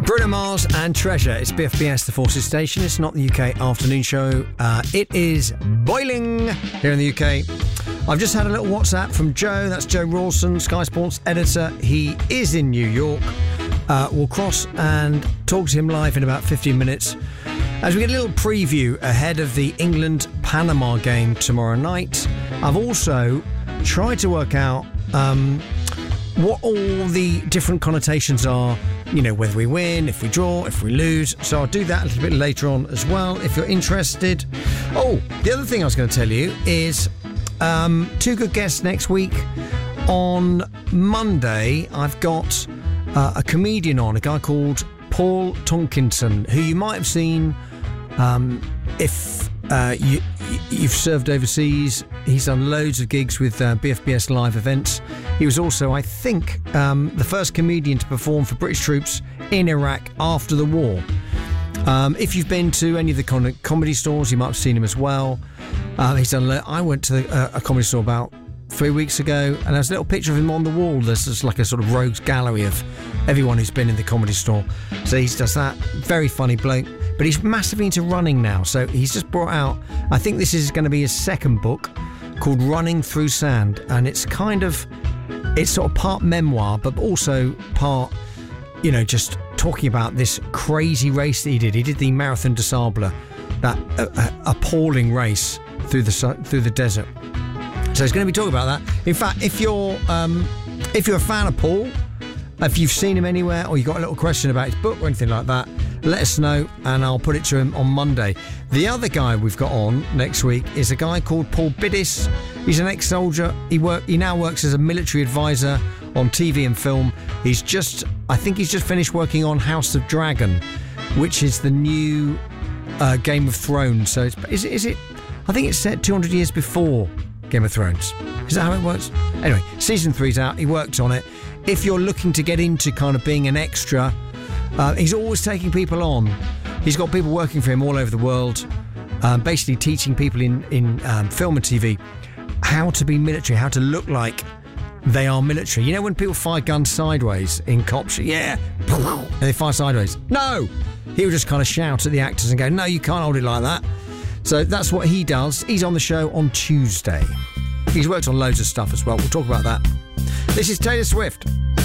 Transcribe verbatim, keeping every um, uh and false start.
Bruno Mars and Treasure. It's B F B S, the Forces Station. It's not the U K afternoon show. Uh, it is boiling here in the U K. I've just had a little WhatsApp from Joe. That's Joe Rawson, Sky Sports editor. He is in New York. Uh, we'll cross and talk to him live in about fifteen minutes as we get a little preview ahead of the England-Panama game tomorrow night. I've also tried to work out um, what all the different connotations are, you know, whether we win, if we draw, if we lose. So I'll do that a little bit later on as well, if you're interested. Oh, the other thing I was going to tell you is um, two good guests next week. On Monday, I've got uh, a comedian on, a guy called Paul Tonkinson, who you might have seen um, if uh, you, you've served overseas. He's done loads of gigs with uh, B F B S live events. He was also, I think, um, the first comedian to perform for British troops in Iraq after the war. Um, if you've been to any of the con- comedy stores, you might have seen him as well. Uh, he's done. I went to the, uh, a comedy store about three weeks ago, and there's a little picture of him on the wall. There's just like a sort of rogues gallery of everyone who's been in the comedy store. So he does that. Very funny bloke. But he's massively into running now. So he's just brought out, I think this is going to be his second book, called Running Through Sand. And it's kind of, it's sort of part memoir, but also part, you know, just talking about this crazy race that he did. He did the Marathon des Sables, that uh, uh, appalling race through the through the desert. So he's going to be talking about that. In fact, if you're um, if you're a fan of Paul, if you've seen him anywhere, or you've got a little question about his book or anything like that, let us know and I'll put it to him on Monday. The other guy we've got on next week is a guy called Paul Biddis. He's an ex-soldier. He work. He now works as a military advisor on T V and film. He's just, I think he's just finished working on House of Dragon, which is the new uh, Game of Thrones. So it's, is, it, is it, I think it's set two hundred years before Game of Thrones. Is that how it works? Anyway, season three's out. He worked on it. If you're looking to get into kind of being an extra, uh, he's always taking people on. He's got people working for him all over the world, um, basically teaching people in, in um, film and T V how to be military, how to look like they are military. You know when people fire guns sideways in cops? Yeah. And they fire sideways. No! He would just kind of shout at the actors and go, no, you can't hold it like that. So that's what he does. He's on the show on Tuesday. He's worked on loads of stuff as well. We'll talk about that. This is Taylor Swift.